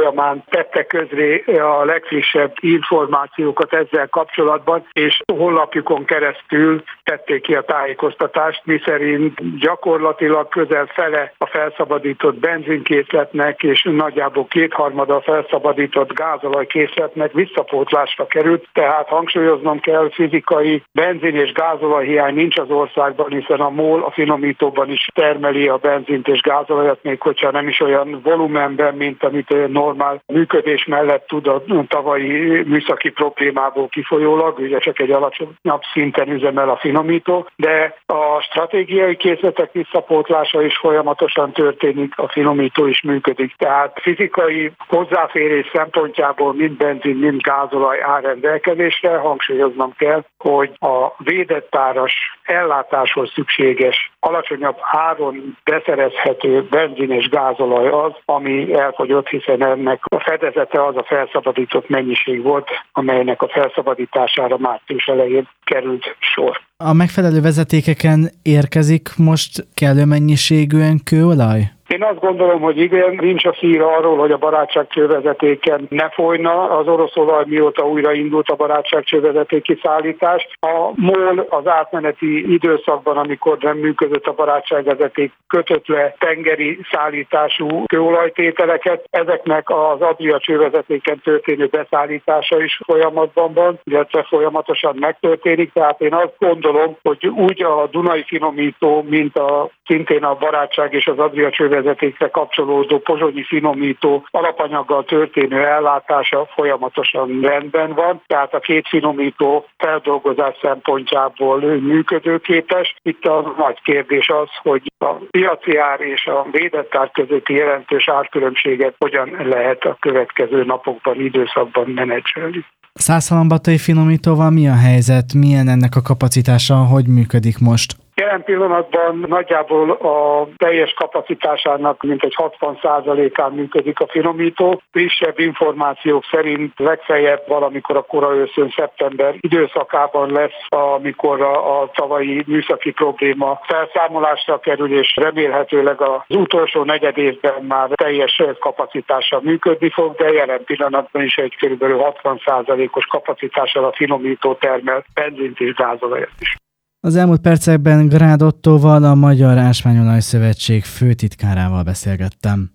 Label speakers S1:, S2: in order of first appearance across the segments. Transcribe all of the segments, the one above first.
S1: folyamán tette közré a legfrissebb információkat ezzel kapcsolatban, és honlapjukon keresztül tették ki a tájékoztatást, miszerint gyakorlatilag közel fele a felszabadított benzinkészletnek és nagyjából kétharmada a felszabadított gázolajkészletnek visszapótlásra került, tehát hangsúlyoznom kell, fizikai benzin és gázolajhiány nincs az országban, hiszen a MOL a finomítóban is termeli a benzint és gázolajat, még hogyha nem is olyan volumenben, mint amit normál működés mellett tud a tavalyi műszaki problémából kifolyólag, ugye csak egy alacsonyabb szinten üzemel a finomító, de a stratégiai készletek visszapótlása is folyamatosan történik, a finomító is működik. Tehát fizikai hozzáférés szempontjából mind benzin, mind gázolaj áll rendelkezésre. Hangsúlyoznom kell, hogy a védett áras ellátáshoz szükséges, alacsonyabb áron beszerezhető benzin és gázolaj az, ami elfogyott, hiszen ennek a fedezete az a felszabadított mennyiség volt, amelynek a felszabadítására március elején került sor.
S2: A megfelelő vezetékeken érkezik most kellő mennyiségűen kőolaj?
S1: Én azt gondolom, hogy igen, nincs a hír arról, hogy a barátságcsővezetéken ne folyna az orosz olaj, mióta újra indult a barátságcsővezetéki szállítás. A MOL az átmeneti időszakban, amikor nem működött a barátságvezeték, kötött le tengeri szállítású kőolajtételeket. Ezeknek az Adria csővezetéken történő beszállítása is folyamatban van, illetve folyamatosan megtörténik. Tehát én azt gondolom, hogy úgy a Dunai finomító, mint szintén a barátság és az Adria csővezetékre kapcsolódó pozsonyi finomító alapanyaggal történő ellátása folyamatosan rendben van, tehát a két finomító feldolgozás szempontjából működőképes. Itt a nagy kérdés az, hogy a piaci ár és a védett ár közötti jelentős árkülönbséget hogyan lehet a következő napokban, időszakban menedzselni.
S2: Szászhalombattai finomítóval mi a helyzet? Milyen ennek a kapacitása? Hogy működik most?
S1: Jelen pillanatban nagyjából a teljes kapacitásának mintegy 60%-án működik a finomító. Frissebb információk szerint legfeljebb valamikor a kora őszön, szeptember időszakában lesz, amikor a tavalyi műszaki probléma felszámolásra kerül, és remélhetőleg az utolsó negyedévben már teljes kapacitással működni fog, de jelen pillanatban is egy kb. 60%-os kapacitással a finomító termel benzint és gázolajat is.
S2: Az elmúlt percekben Grád Ottóval, a Magyar Ásványolaj Szövetség főtitkárával beszélgettem.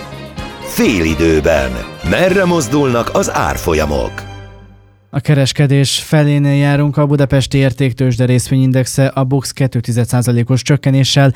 S3: Félidőben. Merre mozdulnak az árfolyamok?
S2: A kereskedés felénél járunk, a budapesti értéktőzsde részvényindexe a BUX 2,1%-os csökkenéssel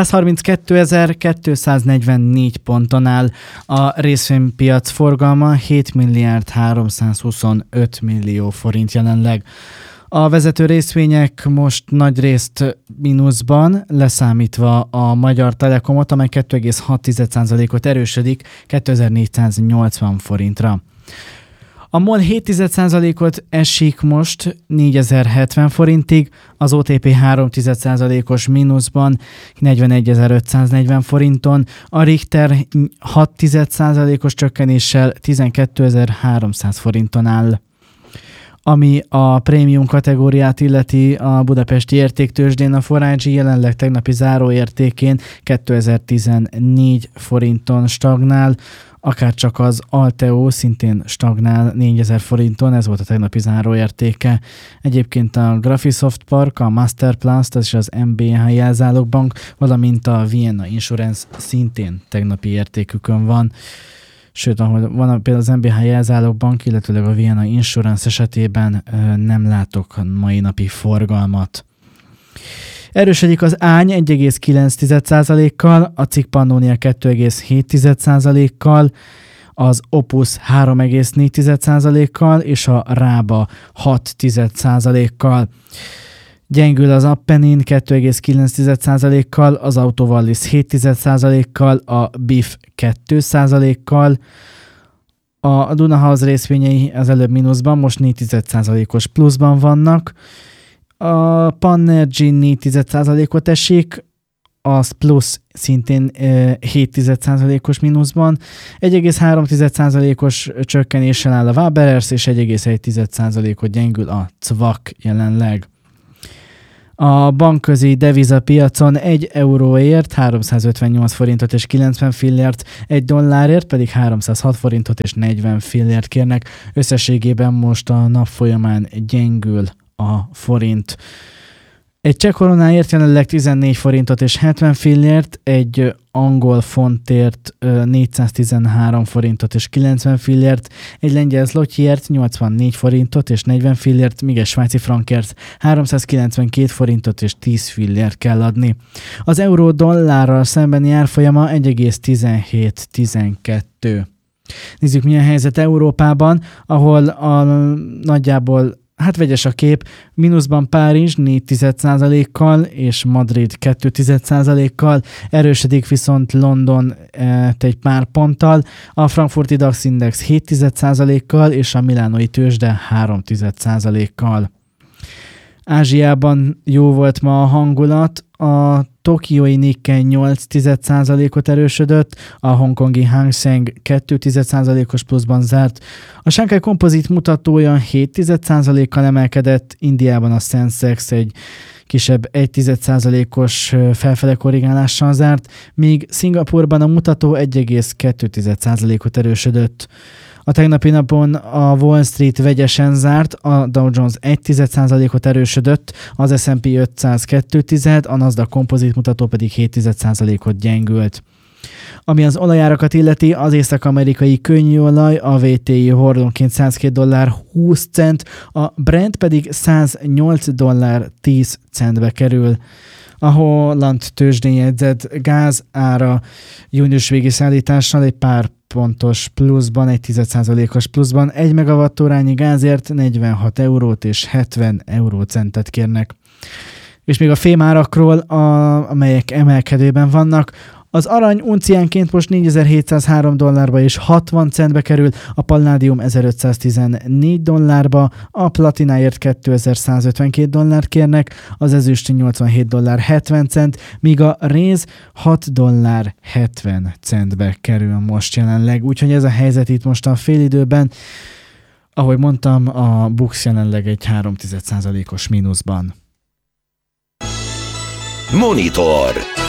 S2: 132.244 ponton áll. A részvénypiac forgalma 7 milliárd 325 millió forint jelenleg. A vezető részvények most nagy részt mínuszban, leszámítva a Magyar Telekomot, amely 2,6%-ot erősödik 2480 forintra. A MOL 7,1%-ot esik most 4070 forintig, az OTP 3,1%-os mínuszban 41.540 forinton, a Richter 6,1%-os csökkenéssel 12.300 forinton áll. Ami a prémium kategóriát illeti, a budapesti értéktőzsdén a Forágyi jelenleg tegnapi záróértékén 2014 forinton stagnál, akárcsak az Alteo szintén stagnál 4000 forinton, ez volt a tegnapi záróértéke. Egyébként a Graphisoft Park, a Masterplast és az MBH Jelzálogbank, valamint a Vienna Insurance szintén tegnapi értékükön van. Sőt, van például az MBH Jelzálogbank, illetőleg a Vienna Insurance esetében nem látok mai napi forgalmat. Erősödik az Ány 1,9%-kal, a Cikk Pannonia 2,7%-kal, az Opus 3,4%-kal és a Rába 6%-kal. Gyengül az Appenin 2,9%-kal, az Autovallis 7%-kal, a BIF 2%-kal. A Dunahouse részvényei az előbb mínuszban, most 4,1%-os pluszban vannak. A Panergy 4,1%-ot esik, az plusz szintén 7,1%-os mínuszban. 1,3%-os csökkenéssel áll a Waberers, és 1,1%-ot gyengül a CVAK jelenleg. A bankközi devizapiacon 1 euróért 358 forintot és 90 fillért, 1 dollárért pedig 306 forintot és 40 fillért kérnek. Összességében most a nap folyamán gyengül a forint. Egy cseh koronáért jelenleg 14 forintot és 70 fillért, egy angol fontért 413 forintot és 90 fillért, egy lengyel zlotyért 84 forintot és 40 fillért, míg egy svájci frankért 392 forintot és 10 fillért kell adni. Az euró dollárral szembeni árfolyama 1,1712. Nézzük, milyen helyzet Európában, ahol nagyjából vegyes a kép, mínuszban Párizs 4,1%-kal és Madrid 2,1%-kal, erősödik viszont London egy pár ponttal, a frankfurti DAX index 7,1%-kal és a milánói tőzsde 3,1%-kal. Ázsiában jó volt ma a hangulat, a tokiói Nikkei 8,1%-ot erősödött, a hongkongi Hang Seng 2,1%-os pluszban zárt, a Shanghai Composite mutatója 7,1%-kal emelkedett, Indiában a Sensex egy kisebb 1,1%-os felfele korrigálással zárt, míg Szingapurban a mutató 1,2%-ot erősödött. A tegnapi napon a Wall Street vegyesen zárt, a Dow Jones 1,1%-ot erősödött, az S&P 500 2,1%, a Nasdaq Composite mutató pedig 7,1%-ot gyengült. Ami az olajárakat illeti, az észak-amerikai könnyűolaj a WTI hordonként $102.20, a Brent pedig $108.10 kerül. A holland tőzsdén jegyzett gáz ára június végi szállítással egy pár pontos pluszban, 1,1%-os pluszban, 1 megawattórányi gázért 46 eurót és 70 eurócentet kérnek. És még a fémárakról, amelyek emelkedőben vannak, az arany unciánként most $4.703 és 60 centbe kerül, a palládium $1.514, a platináért $2.152 kérnek, az ezüst $87.70, míg a réz $6.70 kerül most jelenleg. Úgyhogy ez a helyzet itt most a félidőben. Ahogy mondtam, a BUX jelenleg egy 3,1%-os mínuszban.
S3: Monitor.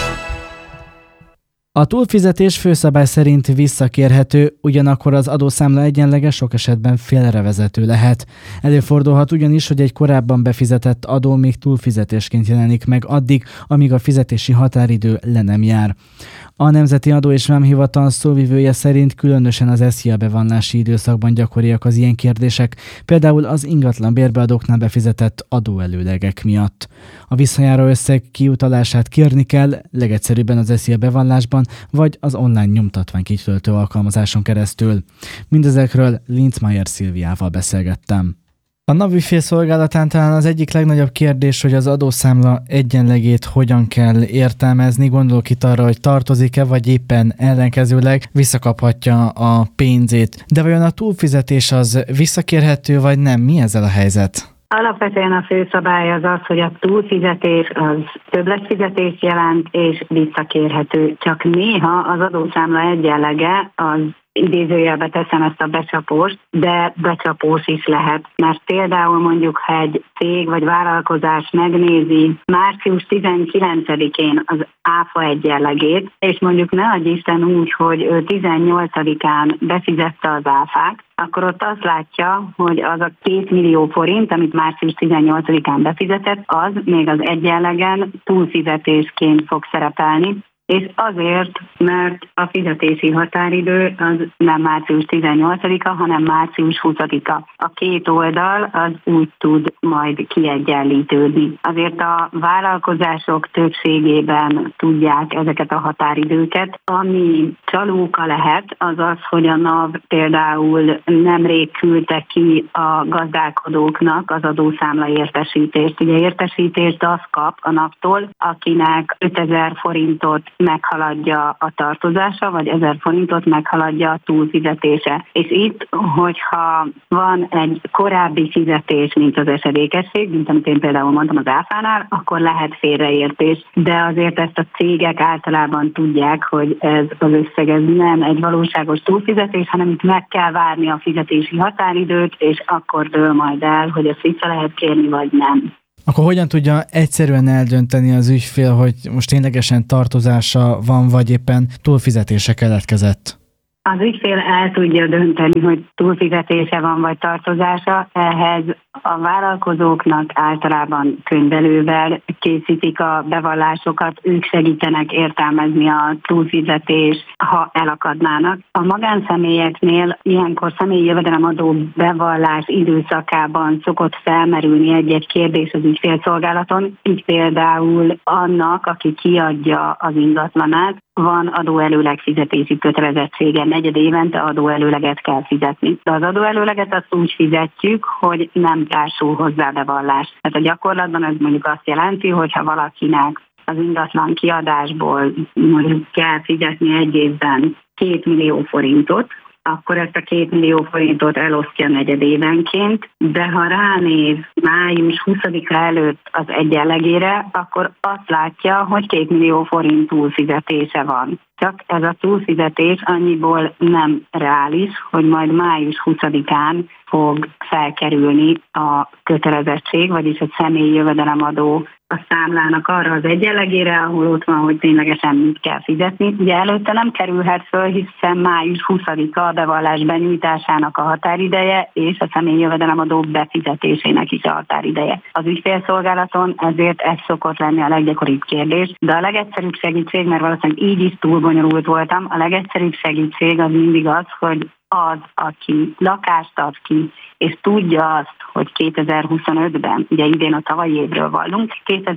S2: A túlfizetés főszabály szerint visszakérhető, ugyanakkor az adószámla egyenlege sok esetben félrevezető lehet. Előfordulhat ugyanis, hogy egy korábban befizetett adó még túlfizetésként jelenik meg addig, amíg a fizetési határidő le nem jár. A Nemzeti Adó és Vámhivatal szóvivője szerint különösen az SZIA bevallási időszakban gyakoriak az ilyen kérdések, például az ingatlan bérbeadóknál befizetett adóelőlegek miatt. A visszajáró összeg kiutalását kérni kell, legegyszerűbben az SZIA bevallásban, vagy az online nyomtatványkitöltő alkalmazáson keresztül. Mindezekről Linzmeier Szilviával beszélgettem. A NAV ügyfélszolgálatán talán az egyik legnagyobb kérdés, hogy az adószámla egyenlegét hogyan kell értelmezni. Gondolok itt arra, hogy tartozik-e, vagy éppen ellenkezőleg visszakaphatja a pénzét. De vajon a túlfizetés az visszakérhető, vagy nem? Mi ezzel a helyzet?
S4: Alapvetően a főszabály az, hogy a túlfizetés az többletfizetést jelent és visszakérhető. Csak néha az adószámla egyenlege az idézőjelbe teszem ezt a becsapóst, de becsapós is lehet. Mert például mondjuk, ha egy cég vagy vállalkozás megnézi március 19-én az áfa egyenlegét, és mondjuk ne adj Isten úgy, hogy ő 18-án befizette az áfát, akkor ott azt látja, hogy az a 2 millió forint, amit március 18-án befizetett, az még az egyenlegen túlfizetésként fog szerepelni, és azért, mert a fizetési határidő az nem március 18-a, hanem március 20-a. A két oldal az úgy tud majd kiegyenlítődni. Azért a vállalkozások többségében tudják ezeket a határidőket. Ami csalóka lehet, az az, hogy a NAV például nemrég küldte ki a gazdálkodóknak az adószámla értesítést. Ugye értesítést azt kap a NAV-tól, akinek 5000 forintot meghaladja a tartozása, vagy 1000 forintot meghaladja a túlfizetése. És itt, hogyha van egy korábbi fizetés, mint az esedékesség, mint amit én például mondtam az áfánál, akkor lehet félreértés. De azért ezt a cégek általában tudják, hogy ez az összeg ez nem egy valóságos túlfizetés, hanem itt meg kell várni a fizetési határidőt, és akkor dől majd el, hogy ezt vissza lehet kérni, vagy nem.
S2: Akkor hogyan tudja egyszerűen eldönteni az ügyfél, hogy most ténylegesen tartozása van, vagy éppen túlfizetése keletkezett?
S4: Az ügyfél el tudja dönteni, hogy túlfizetése van vagy tartozása, ehhez a vállalkozóknak általában könyvelővel készítik a bevallásokat, ők segítenek értelmezni a túlfizetést, ha elakadnának. A magánszemélyeknél ilyenkor személyi jövedelemadó bevallás időszakában szokott felmerülni egy-egy kérdés az ügyfélszolgálaton, így például annak, aki kiadja az ingatlanát, van adóelőleg fizetési kötelezettsége, negyed évente adóelőleget kell fizetni. De az adóelőleget azt úgy fizetjük, hogy nem társul hozzá bevallás. Tehát a gyakorlatban ez mondjuk azt jelenti, hogy ha valakinek az ingatlan kiadásból mondjuk kell fizetni egy évben 2 millió forintot, akkor ezt a 2 millió forintot elosztja negyedévenként, de ha ránéz május 20-a előtt az egyenlegére, akkor azt látja, hogy 2 millió forint túlfizetése van. Csak ez a túlfizetés annyiból nem reális, hogy majd május 20-án fog felkerülni a kötelezettség, vagyis a személyi jövedelemadó a számlának arra az egyenlegére, ahol ott van, hogy ténylegesen mit kell fizetni. Ugye előtte nem kerülhet föl, hiszen május 20-a a bevallás benyújtásának a határideje, és a személyi jövedelemadó befizetésének is a határideje. Az ügyfélszolgálaton ezért ez szokott lenni a leggyakoribb kérdés, de a legegyszerűbb segítség, mert valószínűleg így is túl bonyolult voltam, a legegyszerűbb segítség az mindig az, hogy az, aki lakást ad ki, és tudja azt, hogy 2025-ben, ugye idén a tavalyi évről vallunk,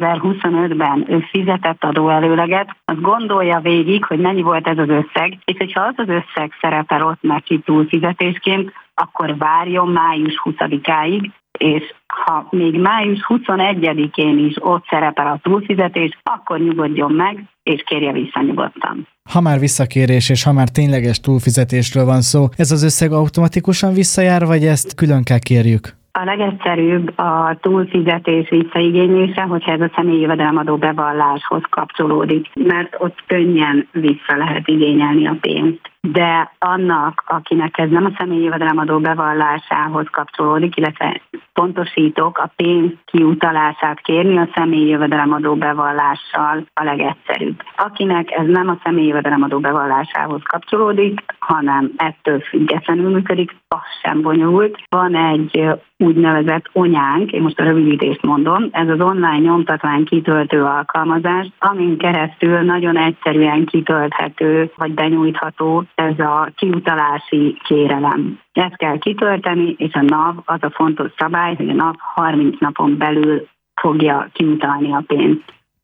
S4: 2025-ben ő fizetett adóelőleget, az gondolja végig, hogy mennyi volt ez az összeg, és hogyha az az összeg szerepel ott neki túlfizetésként, akkor várjon május 20-áig, és ha még május 21-én is ott szerepel a túlfizetés, akkor nyugodjon meg, és kérje vissza nyugodtan.
S2: Ha már visszakérés és ha már tényleges túlfizetésről van szó, ez az összeg automatikusan visszajár, vagy ezt külön kell kérjük?
S4: A legegyszerűbb a túlfizetés visszaigénylése, hogyha ez a személyi jövedelemadó bevalláshoz kapcsolódik, mert ott könnyen vissza lehet igényelni a pénzt. De annak, akinek ez nem a személyi jövedelemadó bevallásához kapcsolódik, illetve pontosítok, a pénz kiutalását kérni a személyi jövedelemadó bevallással a legegyszerűbb. Akinek ez nem a személyi jövedelemadó bevallásához kapcsolódik, hanem ettől függetlenül működik, az sem bonyolult. Van egy úgynevezett onyánk, én most a rövidítést mondom, ez az online nyomtatvány kitöltő alkalmazás, amin keresztül nagyon egyszerűen kitölthető vagy benyújtható ez a kiutalási kérelem. Ezt kell kitölteni, és a NAV az a fontos szabály, hogy a NAV 30 napon belül fogja kiutalni a pénzt.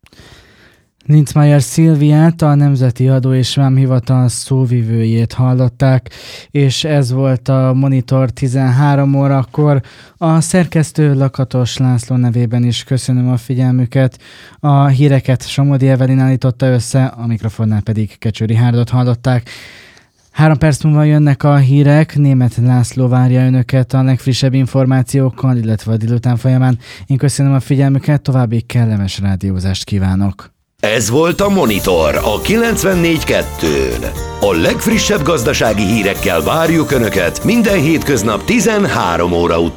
S2: Ninczmájer Szilviát, a Nemzeti Adó és Vámhivatal szóvivőjét hallották, és ez volt a Monitor 13 órakor. A szerkesztő Lakatos László nevében is köszönöm a figyelmüket. A híreket Somodi Evelin állította össze, a mikrofonnál pedig Kecsőri Hárdot hallották. 3 perc múlva jönnek a hírek, Németh László várja önöket a legfrissebb információkkal, illetve a délután folyamán. Én köszönöm a figyelmüket, további kellemes rádiózást kívánok.
S3: Ez volt a Monitor a 94.2-n. A legfrissebb gazdasági hírekkel várjuk Önöket minden hétköznap 13 óra után.